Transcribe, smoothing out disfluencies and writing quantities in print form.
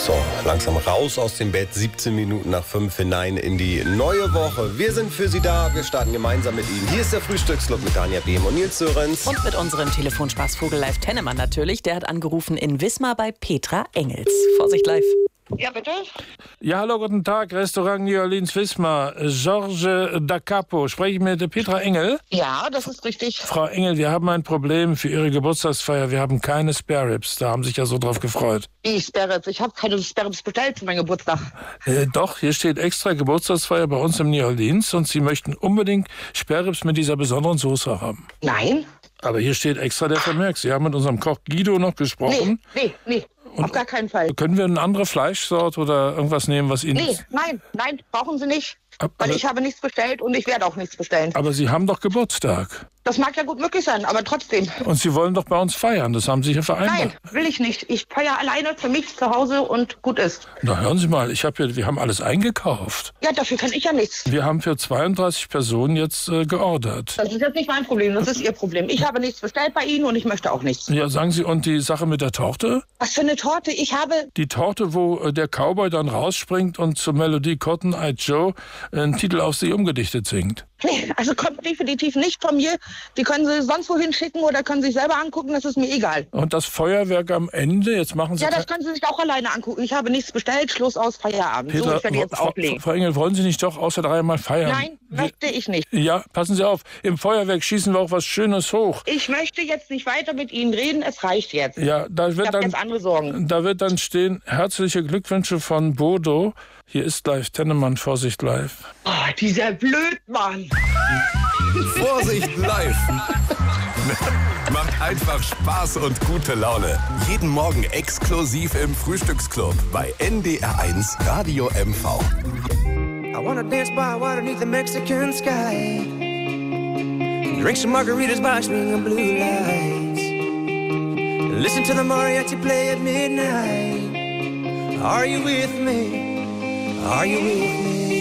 So, langsam raus aus dem Bett, 17 Minuten nach 5 hinein in die neue Woche. Wir sind für Sie da, wir starten gemeinsam mit Ihnen. Hier ist der Frühstücksclub mit Danja Behm und Nils Sörenz. Und mit unserem Telefonspaßvogel Live Tennemann natürlich. Der hat angerufen in Wismar bei Petra Engels. Vorsicht live. Ja, bitte? Ja, hallo, guten Tag, Restaurant New Orleans Wismar. Georges da Capo. Spreche ich mit Petra Engel? Ja, das ist richtig. Frau Engel, wir haben ein Problem für Ihre Geburtstagsfeier. Wir haben keine Spare Ribs. Da haben sich ja so drauf gefreut. Wie Spare Ribs? Ich habe keine Spare Ribs bestellt zu meinem Geburtstag. Doch, hier steht extra Geburtstagsfeier bei uns im New Orleans und Sie möchten unbedingt Spare Ribs mit dieser besonderen Soße haben. Nein? Aber hier steht extra der Vermerk. Sie haben mit unserem Koch Guido noch gesprochen. Nee. Auf gar keinen Fall. Können wir eine andere Fleischsorte oder irgendwas nehmen, was Ihnen... Nein, brauchen Sie nicht. Aber- Weil ich habe nichts bestellt und ich werde auch nichts bestellen. Aber Sie haben doch Geburtstag. Das mag ja gut möglich sein, aber trotzdem. Und Sie wollen doch bei uns feiern. Das haben Sie hier vereinbart. Nein, will ich nicht. Ich feiere alleine für mich zu Hause und gut ist. Na, hören Sie mal, wir haben alles eingekauft. Ja, dafür kann ich ja nichts. Wir haben für 32 Personen jetzt geordert. Das ist jetzt nicht mein Problem, das ist Ihr Problem. Ich habe nichts bestellt bei Ihnen und ich möchte auch nichts. Ja, sagen Sie, und die Sache mit der Torte? Was für eine Torte? Ich habe... Die Torte, wo der Cowboy dann rausspringt und zur Melodie Cotton Eye Joe einen Titel auf sie umgedichtet singt. Nee, also kommt definitiv nicht von mir. Die können Sie sonst wohin schicken oder können sich selber angucken, das ist mir egal. Und das Feuerwerk am Ende, jetzt machen Sie... Ja, das können Sie sich auch alleine angucken. Ich habe nichts bestellt, Schluss aus, Feierabend. So, ich werde jetzt auflegen. Frau Engel, wollen Sie nicht doch außer dreimal feiern? Nein, möchte ich nicht. Ja, passen Sie auf, im Feuerwerk schießen wir auch was Schönes hoch. Ich möchte jetzt nicht weiter mit Ihnen reden, es reicht jetzt. Ja, Ich habe jetzt andere Sorgen. Da wird dann stehen, herzliche Glückwünsche von Bodo. Hier ist Live Tennemann, Vorsicht live. Oh, dieser Blödmann. Vorsicht live! Macht einfach Spaß und gute Laune. Jeden Morgen exklusiv im Frühstücksclub bei NDR1 Radio MV. I wanna dance by water beneath the Mexican sky. Drink some margaritas by swinging blue lights. Listen to the mariachi play at midnight. Are you with me? Are you with me?